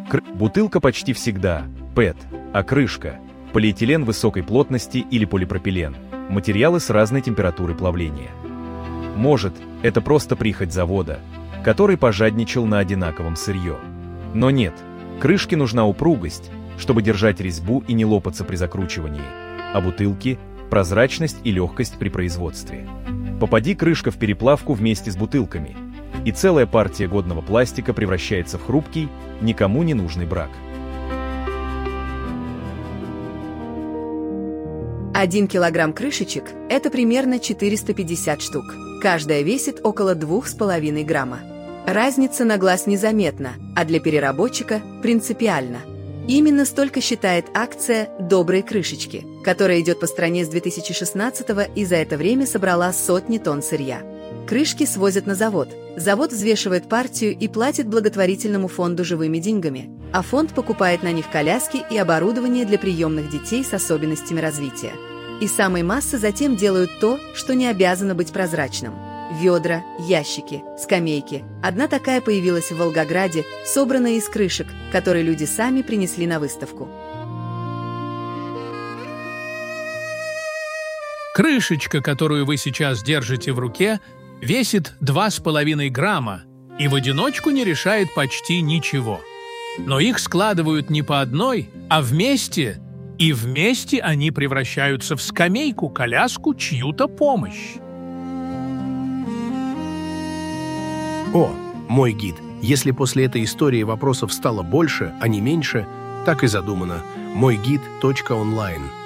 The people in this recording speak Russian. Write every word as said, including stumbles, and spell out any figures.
Кр... Бутылка почти всегда пэт, а крышка – полиэтилен высокой плотности или полипропилен, материалы с разной температурой плавления. Может, это просто прихоть завода, который пожадничал на одинаковом сырье. Но нет, крышке нужна упругость, чтобы держать резьбу и не лопаться при закручивании, а бутылки – прозрачность и легкость при производстве. Попади крышка в переплавку вместе с бутылками, и целая партия годного пластика превращается в хрупкий, никому не нужный брак. Один килограмм крышечек – это примерно четыреста пятьдесят штук. Каждая весит около двух с половиной грамма. Разница на глаз незаметна, а для переработчика принципиальна. Именно столько считает акция «Добрые крышечки», которая идет по стране с две тысячи шестнадцатого и за это время собрала сотни тонн сырья. Крышки свозят на завод. Завод взвешивает партию и платит благотворительному фонду живыми деньгами, а фонд покупает на них коляски и оборудование для приемных детей с особенностями развития. Из самой массы затем делают то, что не обязано быть прозрачным. Ведра, ящики, скамейки. Одна такая появилась в Волгограде, собранная из крышек, которые люди сами принесли на выставку. Крышечка, которую вы сейчас держите в руке, весит два с половиной грамма и в одиночку не решает почти ничего. Но их складывают не по одной, а вместе, и вместе они превращаются в скамейку, коляску, чью-то помощь. О, мой гид, если после этой истории вопросов стало больше, а не меньше, так и задумано. мой гид точка онлайн